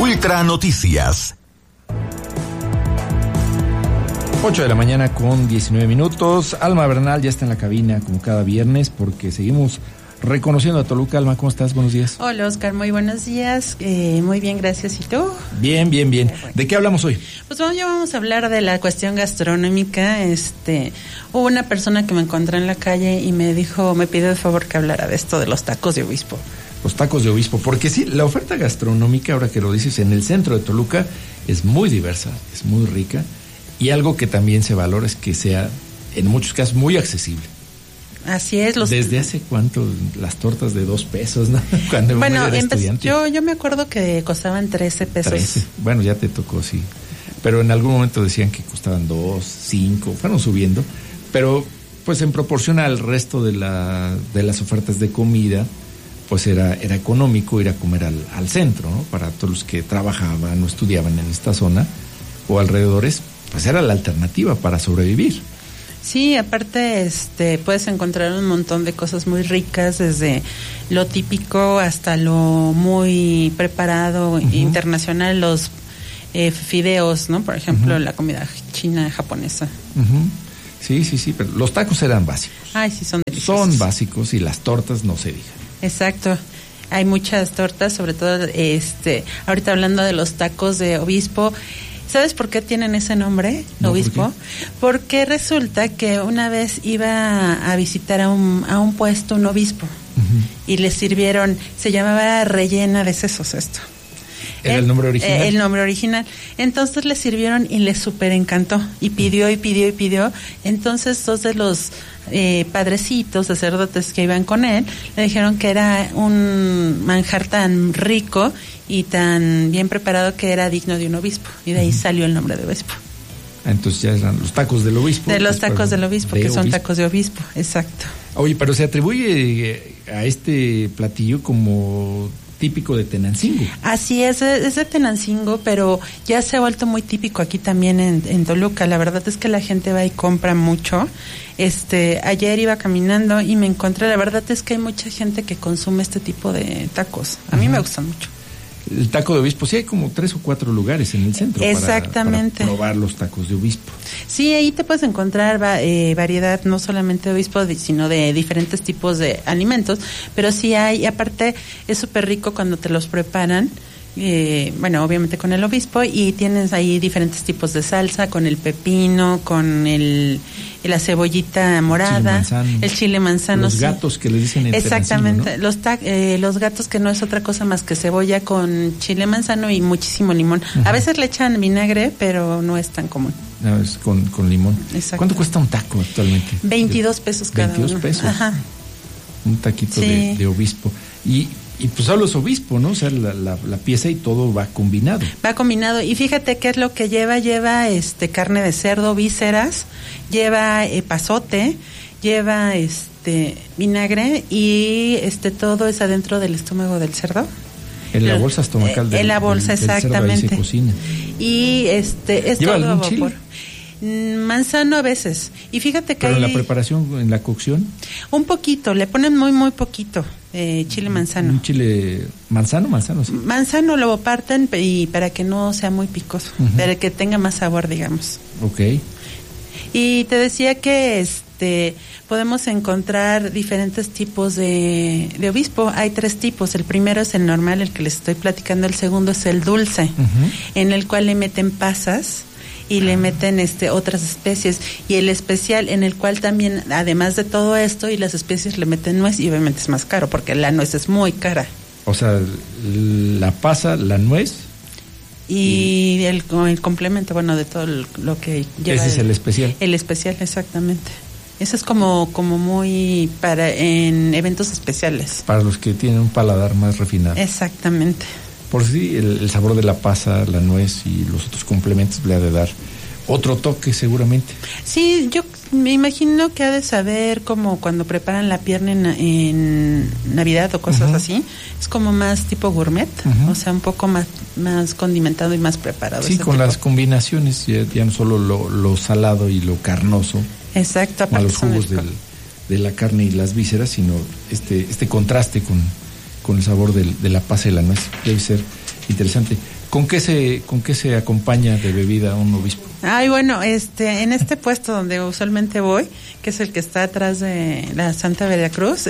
Ultra Noticias. 8 de la mañana con 19 minutos. Alma Bernal ya está en la cabina como cada viernes porque seguimos reconociendo a Toluca. Alma, ¿cómo estás? Buenos días. Hola, Oscar, muy buenos días. Muy bien, gracias. ¿Y tú? Bien. ¿De qué hablamos hoy? Pues ya vamos a hablar de la cuestión gastronómica. Hubo una persona que me encontré en la calle y me pidió de favor que hablara de esto de los tacos de obispo. Los tacos de obispo, porque sí, la oferta gastronómica, ahora que lo dices, en el centro de Toluca es muy diversa, es muy rica. Y algo que también se valora es que sea, en muchos casos, muy accesible. Así es. ¿Desde hace cuánto las tortas de 2 pesos, no? Cuando era estudiante. Yo me acuerdo que costaban 13 pesos. 13. Bueno, ya te tocó, sí. Pero en algún momento decían que costaban 2, 5, fueron subiendo. Pero, pues en proporción al resto de las ofertas de comida, pues era económico ir a comer al centro, ¿no? Para todos los que trabajaban o estudiaban en esta zona o alrededores, pues era la alternativa para sobrevivir. Sí, aparte puedes encontrar un montón de cosas muy ricas, desde lo típico hasta lo muy preparado, internacional, los fideos, ¿no? Por ejemplo, la comida china, japonesa. Sí, pero los tacos eran básicos. Ay, sí, son deliciosos. Son básicos y las tortas no se digan. Exacto. Hay muchas tortas, sobre todo ahorita hablando de los tacos de obispo. ¿Sabes por qué tienen ese nombre, obispo? Porque resulta que una vez iba a visitar a un puesto un obispo y le sirvieron, se llamaba rellena de sesos esto. ¿Era el nombre original? El nombre original. Entonces le sirvieron y le súper encantó. Y pidió. Entonces 2 de los padrecitos, sacerdotes que iban con él, le dijeron que era un manjar tan rico y tan bien preparado que era digno de un obispo. Y de ahí salió el nombre de obispo. Entonces ya eran los tacos del obispo. De los tacos del obispo, que son tacos de obispo, exacto. Oye, pero se atribuye a este platillo como típico de Tenancingo. Así es de Tenancingo, pero ya se ha vuelto muy típico aquí también en Toluca. La verdad es que la gente va y compra mucho. Ayer iba caminando y me encontré, la verdad es que hay mucha gente que consume este tipo de tacos. A mí me gustan mucho. El taco de obispo, sí hay como 3 o 4 lugares en el centro. Exactamente. Para probar los tacos de obispo. Sí, ahí te puedes encontrar variedad, no solamente de obispo, sino de diferentes tipos de alimentos, pero sí hay, y aparte es súper rico cuando te los preparan, obviamente con el obispo, y tienes ahí diferentes tipos de salsa, con el pepino, con la cebollita morada, el chile manzano. Los gatos que le dicen en exactamente, ¿no? Los gatos, que no es otra cosa más que cebolla con chile manzano y muchísimo limón. A veces le echan vinagre, pero no es tan común. No, es con limón. Exacto. ¿Cuánto cuesta un taco actualmente? 22 pesos cada 22 uno. pesos. Ajá. Un taquito de obispo. Y pues solo es obispo, ¿no? O sea, la pieza y todo va combinado. Va combinado. Y fíjate qué es lo que lleva. Lleva carne de cerdo, vísceras, lleva pasote, lleva vinagre y todo es adentro del estómago del cerdo. En la bolsa estomacal en la bolsa, del exactamente. cerdo, ahí se cocina. Y es ¿lleva todo a algún vapor. chile? Manzano a veces. Y fíjate que ¿pero en la preparación, en la cocción? Un poquito, le ponen muy poquito chile manzano. ¿Un chile manzano, sí? Manzano lo parten y para que no sea muy picoso, para que tenga más sabor, digamos. Ok. Y te decía que podemos encontrar diferentes tipos de obispo. Hay 3 tipos. El primero es el normal, el que les estoy platicando. El segundo es el dulce, en el cual le meten pasas y le meten otras especies, y el especial, en el cual también, además de todo esto y las especies, le meten nuez, y obviamente es más caro porque la nuez es muy cara. O sea, la pasa, la nuez y el complemento, de todo lo que lleva. Ese es el especial. El especial, exactamente. Eso es como muy en eventos especiales. Para los que tienen un paladar más refinado. Exactamente. Por sí, el sabor de la pasa, la nuez y los otros complementos le ha de dar otro toque seguramente. Sí, yo me imagino que ha de saber como cuando preparan la pierna en Navidad o cosas así. Es como más tipo gourmet, o sea, un poco más condimentado y más preparado. Sí, con las combinaciones, ya no solo lo salado y lo carnoso. Exacto. A los jugos de la carne y las vísceras, sino este contraste con el sabor de la pasa y la nuez. Debe ser interesante. ¿Con qué se acompaña de bebida un obispo? Ay, bueno, en este puesto donde usualmente voy, que es el que está atrás de la Santa Veracruz,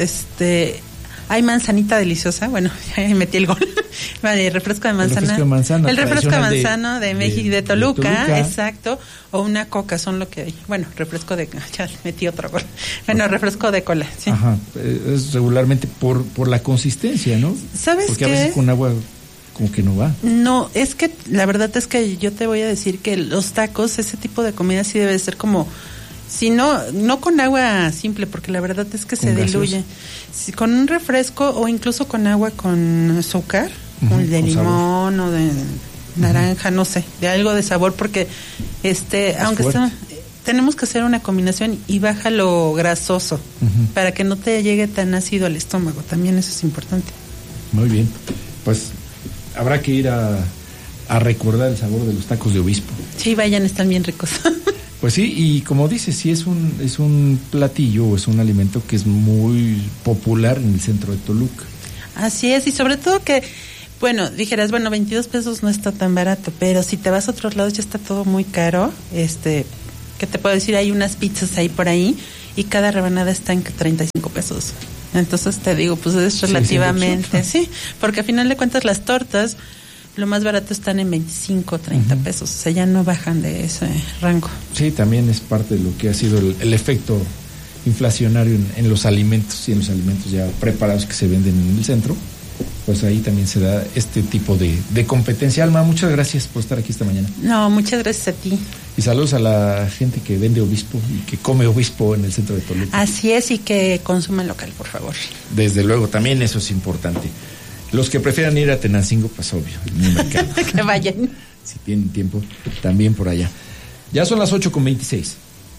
hay manzanita deliciosa, bueno, ya metí el gol. Vale, refresco de manzana. El refresco de manzana de México, de Toluca, exacto, o una coca, son lo que hay. Bueno, refresco de, ya metí otro gol. Bueno, refresco de cola, sí. Ajá, es regularmente por la consistencia, ¿no? ¿Sabes qué? Porque a veces con agua como que no va. No, es que la verdad es que yo te voy a decir que los tacos, ese tipo de comida sí debe ser como, si no con agua simple, porque la verdad es que se diluye. Si, con un refresco o incluso con agua con azúcar, de limón sabor. O de naranja, no sé, de algo de sabor, porque aunque tenemos que hacer una combinación y baja lo grasoso para que no te llegue tan ácido al estómago, también eso es importante. Muy bien, pues habrá que ir a recordar el sabor de los tacos de obispo. Sí, vayan, están bien ricos. Pues sí, y como dices, sí es un platillo o es un alimento que es muy popular en el centro de Toluca. Así es, y sobre todo que, bueno, dijeras, bueno, 22 pesos no está tan barato, pero si te vas a otros lados ya está todo muy caro. ¿Qué te puedo decir? Hay unas pizzas ahí por ahí y cada rebanada está en 35 pesos. Entonces te digo, pues es relativamente, sí, porque a final de cuentas las tortas, lo más barato están en 25, 30 pesos, o sea, ya no bajan de ese rango. Sí, también es parte de lo que ha sido el efecto inflacionario en los alimentos y en los alimentos ya preparados que se venden en el centro, pues ahí también se da este tipo de competencia. Alma, muchas gracias por estar aquí esta mañana. No, muchas gracias a ti. Y saludos a la gente que vende obispo y que come obispo en el centro de Toluca. Así es, y que consuman local, por favor. Desde luego, también eso es importante. Los que prefieran ir a Tenancingo, pues obvio, en el mercado. Que vayan. Si tienen tiempo, también por allá. Ya son las 8:26.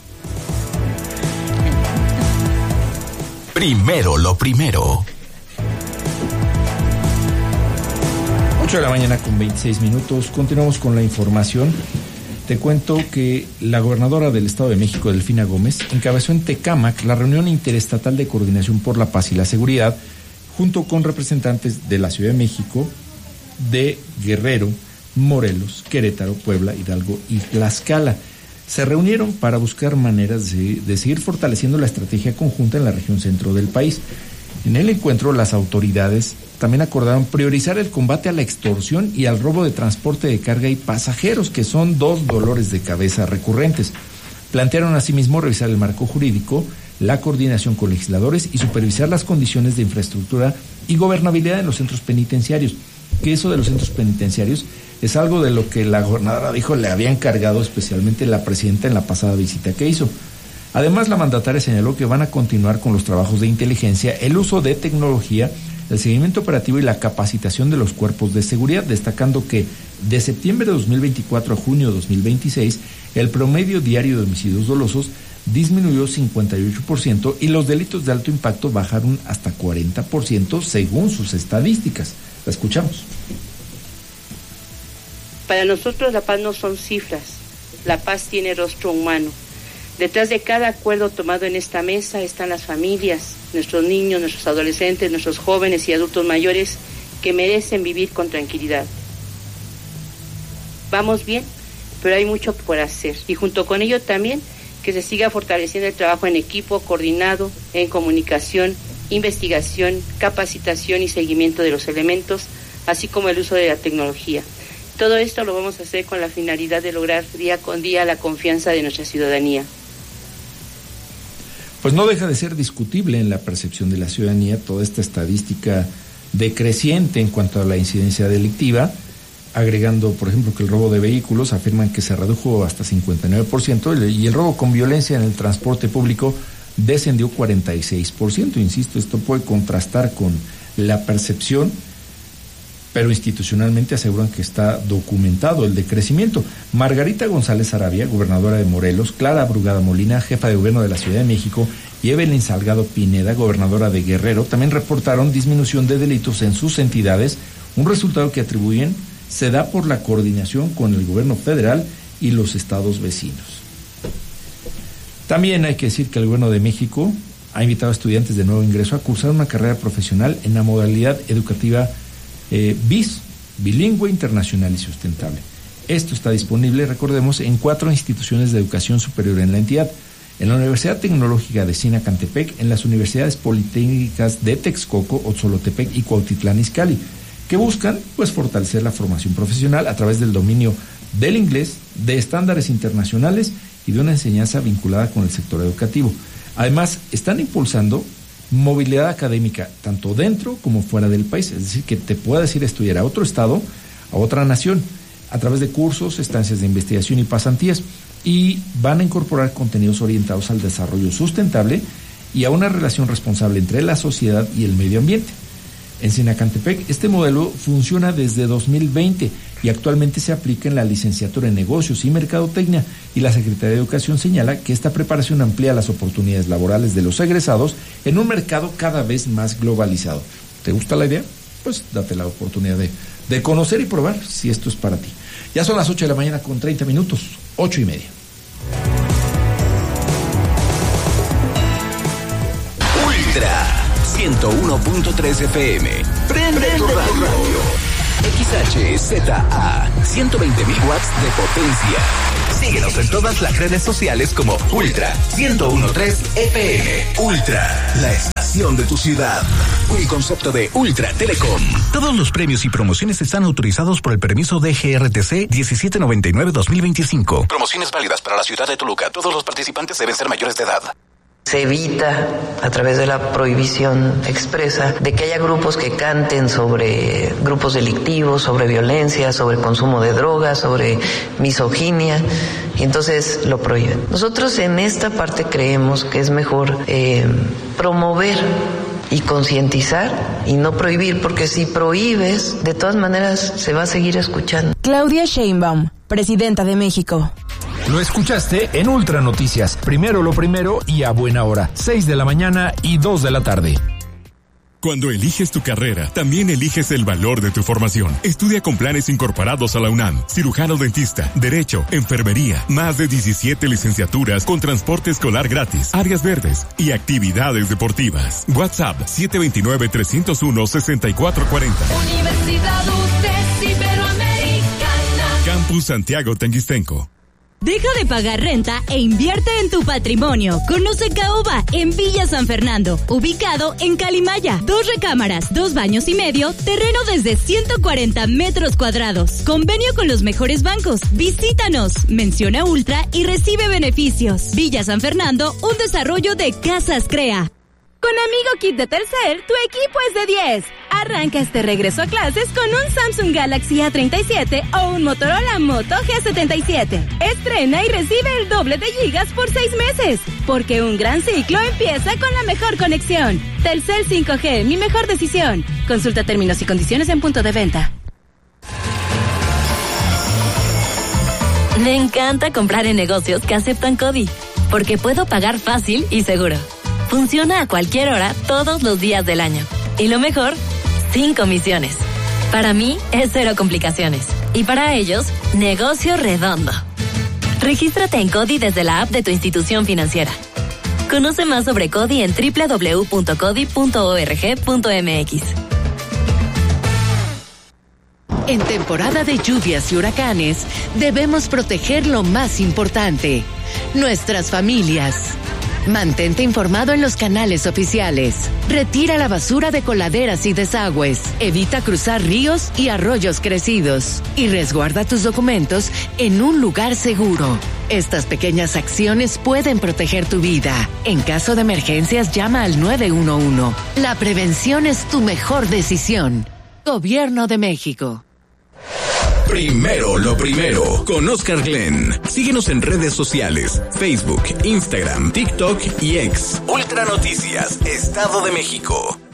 Primero lo primero. 8 de la mañana con 26 minutos. Continuamos con la información. Te cuento que la gobernadora del Estado de México, Delfina Gómez, encabezó en Tecámac la reunión interestatal de coordinación por la paz y la seguridad, junto con representantes de la Ciudad de México, de Guerrero, Morelos, Querétaro, Puebla, Hidalgo y Tlaxcala. Se reunieron para buscar maneras de seguir fortaleciendo la estrategia conjunta en la región centro del país. En el encuentro, las autoridades también acordaron priorizar el combate a la extorsión y al robo de transporte de carga y pasajeros, que son dos dolores de cabeza recurrentes. Plantearon asimismo revisar el marco jurídico, la coordinación con legisladores y supervisar las condiciones de infraestructura y gobernabilidad en los centros penitenciarios. Que eso de los centros penitenciarios es algo de lo que la gobernadora dijo le había encargado especialmente la presidenta en la pasada visita que hizo. Además, la mandataria señaló que van a continuar con los trabajos de inteligencia, el uso de tecnología, el seguimiento operativo y la capacitación de los cuerpos de seguridad, destacando que de septiembre de 2024 a junio de 2026, el promedio diario de homicidios dolosos disminuyó 58% y los delitos de alto impacto bajaron hasta 40% según sus estadísticas. La escuchamos. Para nosotros la paz no son cifras, la paz tiene rostro humano. Detrás de cada acuerdo tomado en esta mesa están las familias, nuestros niños, nuestros adolescentes, nuestros jóvenes y adultos mayores que merecen vivir con tranquilidad. Vamos bien, pero hay mucho por hacer y junto con ello también que se siga fortaleciendo el trabajo en equipo, coordinado, en comunicación, investigación, capacitación y seguimiento de los elementos, así como el uso de la tecnología. Todo esto lo vamos a hacer con la finalidad de lograr día con día la confianza de nuestra ciudadanía. Pues no deja de ser discutible en la percepción de la ciudadanía toda esta estadística decreciente en cuanto a la incidencia delictiva, agregando, por ejemplo, que el robo de vehículos afirman que se redujo hasta 59% y el robo con violencia en el transporte público descendió 46%. Insisto, esto puede contrastar con la percepción, pero institucionalmente aseguran que está documentado el decrecimiento. Margarita González Arabia, gobernadora de Morelos, Clara Brugada Molina, jefa de gobierno de la Ciudad de México, y Evelyn Salgado Pineda, gobernadora de Guerrero, también reportaron disminución de delitos en sus entidades, un resultado que atribuyen se da por la coordinación con el gobierno federal y los estados vecinos. También hay que decir que el gobierno de México ha invitado a estudiantes de nuevo ingreso a cursar una carrera profesional en la modalidad educativa BIS, bilingüe, internacional y sustentable. Esto está disponible, recordemos, en 4 instituciones de educación superior en la entidad: en la Universidad Tecnológica de Sinacantepec, en las universidades politécnicas de Texcoco, Otzolotepec y Cuautitlán Izcalli, que buscan pues fortalecer la formación profesional a través del dominio del inglés, de estándares internacionales y de una enseñanza vinculada con el sector educativo. Además, están impulsando movilidad académica tanto dentro como fuera del país, es decir, que te puedas ir a estudiar a otro estado, a otra nación, a través de cursos, estancias de investigación y pasantías, y van a incorporar contenidos orientados al desarrollo sustentable y a una relación responsable entre la sociedad y el medio ambiente. En Sinacantepec, este modelo funciona desde 2020 y actualmente se aplica en la licenciatura en Negocios y Mercadotecnia, y la Secretaría de Educación señala que esta preparación amplía las oportunidades laborales de los egresados en un mercado cada vez más globalizado. ¿Te gusta la idea? Pues date la oportunidad de conocer y probar si esto es para ti. Ya son las 8 de la mañana con 30 minutos, 8:30. Ultra 101.3 FM. Prende tu radio. XHZA 120.000 watts de potencia. Síguenos en todas las redes sociales como Ultra 101.3 FM. Ultra, la estación de tu ciudad. Un concepto de Ultra Telecom. Todos los premios y promociones están autorizados por el permiso de GRTC 1799-2025. Promociones válidas para la ciudad de Toluca. Todos los participantes deben ser mayores de edad. Se evita, a través de la prohibición expresa, de que haya grupos que canten sobre grupos delictivos, sobre violencia, sobre consumo de drogas, sobre misoginia, y entonces lo prohíben. Nosotros en esta parte creemos que es mejor promover y concientizar y no prohibir, porque si prohíbes, de todas maneras se va a seguir escuchando. Claudia Sheinbaum, presidenta de México. Lo escuchaste en Ultra Noticias. Primero lo primero y a buena hora. 6 de la mañana y 2 de la tarde. Cuando eliges tu carrera, también eliges el valor de tu formación. Estudia con planes incorporados a la UNAM. Cirujano dentista, Derecho, Enfermería, más de 17 licenciaturas con transporte escolar gratis, áreas verdes y actividades deportivas. WhatsApp 729-301-6440. Universidad UTES Iberoamericana. Campus Santiago Tenguistenco. Deja de pagar renta e invierte en tu patrimonio. Conoce Caoba en Villa San Fernando, ubicado en Calimaya. 2 recámaras, 2 baños y medio, terreno desde 140 metros cuadrados. Convenio con los mejores bancos. Visítanos, menciona Ultra y recibe beneficios. Villa San Fernando, un desarrollo de Casas Crea. Con Amigo Kit de Telcel, tu equipo es de 10. Arranca este regreso a clases con un Samsung Galaxy A37 o un Motorola Moto G77. Estrena y recibe el doble de gigas por 6 meses. Porque un gran ciclo empieza con la mejor conexión. Telcel 5G, mi mejor decisión. Consulta términos y condiciones en punto de venta. Me encanta comprar en negocios que aceptan CODI, porque puedo pagar fácil y seguro. Funciona a cualquier hora, todos los días del año. Y lo mejor, sin comisiones. Para mí, es 0 complicaciones. Y para ellos, negocio redondo. Regístrate en CODI desde la app de tu institución financiera. Conoce más sobre CODI en www.codi.org.mx. En temporada de lluvias y huracanes, debemos proteger lo más importante, nuestras familias. Mantente informado en los canales oficiales. Retira la basura de coladeras y desagües. Evita cruzar ríos y arroyos crecidos. Y resguarda tus documentos en un lugar seguro. Estas pequeñas acciones pueden proteger tu vida. En caso de emergencias, llama al 911. La prevención es tu mejor decisión. Gobierno de México. Primero lo primero, con Oscar Glenn. Síguenos en redes sociales, Facebook, Instagram, TikTok y X. Ultra Noticias, Estado de México.